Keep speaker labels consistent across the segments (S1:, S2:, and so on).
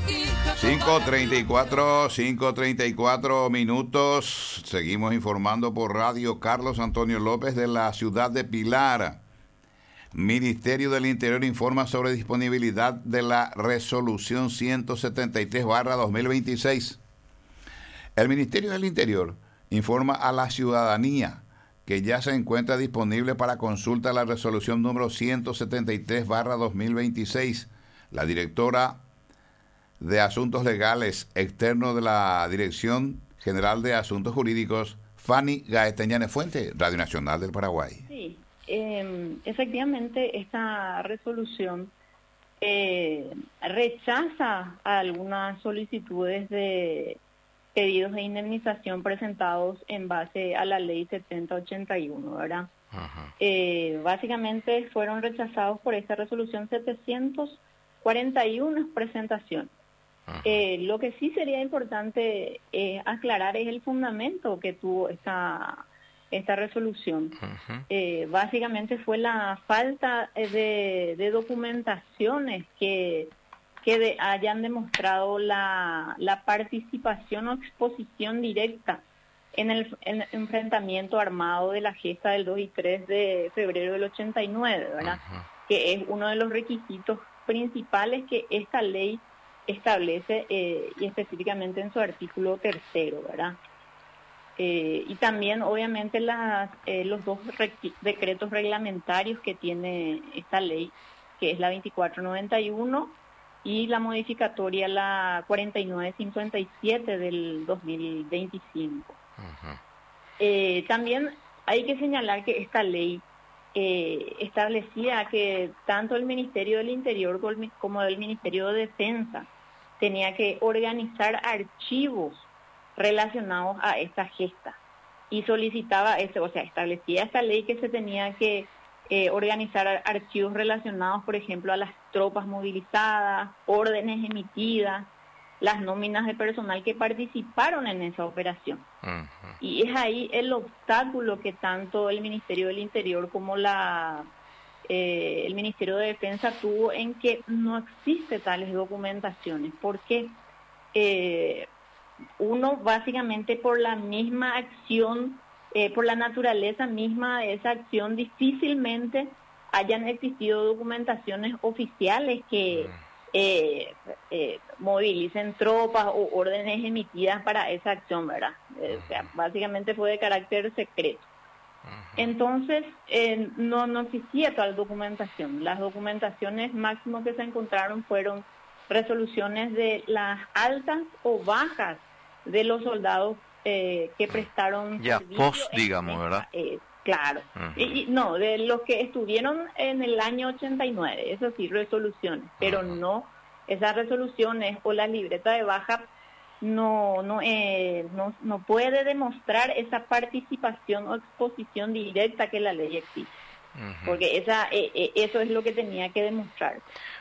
S1: 5:34 minutos. Seguimos informando por radio. Carlos Antonio López de la ciudad de Pilar. Ministerio del Interior informa sobre disponibilidad de la resolución 173/2026. El Ministerio del Interior informa a la ciudadanía que ya se encuentra disponible para consulta la resolución número 173/2026. La directora de Asuntos Legales Externos de la Dirección General de Asuntos Jurídicos, Fanny Gaesteñanes Fuente, Radio Nacional del Paraguay.
S2: Sí, efectivamente esta resolución rechaza algunas solicitudes de pedidos de indemnización presentados en base a la ley 7081, ¿verdad? Básicamente fueron rechazados por esta resolución 741 presentaciones. Lo que sí sería importante aclarar es el fundamento que tuvo esta resolución. Básicamente fue la falta de documentaciones que hayan demostrado la participación o exposición directa en el enfrentamiento armado de la gesta del 2 y 3 de febrero del 89, ¿verdad? Que es uno de los requisitos principales que esta ley establece y específicamente en su artículo 3, ¿verdad? Y también obviamente los dos decretos reglamentarios que tiene esta ley, que es la 2491 y la modificatoria la 4957 del 2025. También hay que señalar que esta ley establecía que tanto el Ministerio del Interior como el Ministerio de Defensa tenía que organizar archivos relacionados a esta gesta y solicitaba establecía esta ley que se tenía que organizar archivos relacionados, por ejemplo, a las tropas movilizadas, órdenes emitidas, las nóminas de personal que participaron en esa operación. Y es ahí el obstáculo que tanto el Ministerio del Interior como el Ministerio de Defensa tuvo en que no existe tales documentaciones. ¿Por qué? Uno, básicamente por la misma acción, por la naturaleza misma de esa acción, difícilmente hayan existido documentaciones oficiales que movilicen tropas o órdenes emitidas para esa acción, ¿verdad? Básicamente fue de carácter secreto. Entonces, no existía tal documentación. Las documentaciones máximas que se encontraron fueron resoluciones de las altas o bajas de los soldados que prestaron
S3: ya
S2: servicio
S3: post, digamos, ¿verdad?
S2: Claro. No, de los que estuvieron en el año 89, eso sí, resoluciones, pero no, esas resoluciones o la libreta de baja no puede demostrar esa participación o exposición directa que la ley exige, porque eso es lo que tenía que demostrar.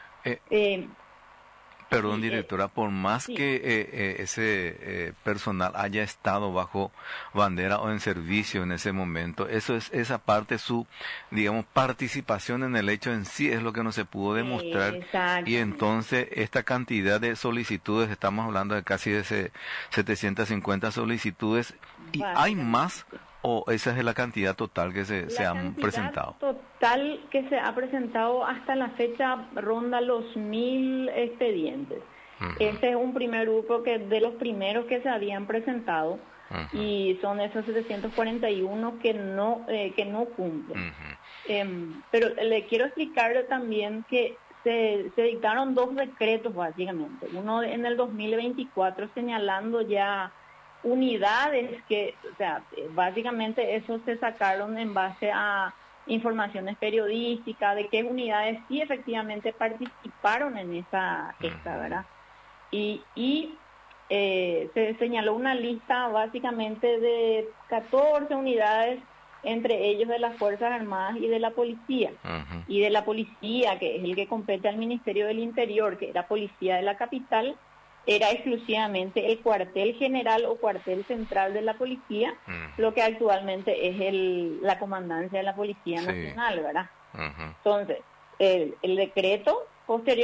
S3: Perdón, directora, por más
S2: sí.
S3: que ese personal haya estado bajo bandera o en servicio en ese momento, eso es esa parte, su, digamos, participación en el hecho en sí es lo que no se pudo demostrar. Y entonces esta cantidad de solicitudes, estamos hablando de casi de 750 solicitudes, ¿y hay más o esa es la cantidad total que se han presentado?
S2: La total que se ha presentado hasta la fecha ronda los 1000 expedientes. Este es un primer grupo de los primeros que se habían presentado y son esos 741 que no cumplen. Pero le quiero explicar también que se dictaron dos decretos básicamente. Uno en el 2024 señalando ya unidades que, básicamente esos se sacaron en base a informaciones periodísticas de qué unidades sí efectivamente participaron en esa gesta, ¿verdad? Y se señaló una lista básicamente de 14 unidades, entre ellos de las Fuerzas Armadas y de la Policía. Y de la Policía, que es el que compete al Ministerio del Interior, que era Policía de la Capital, era exclusivamente el cuartel general o cuartel central de la policía, lo que actualmente es la comandancia de la Policía Nacional, ¿verdad? Entonces, el decreto posterior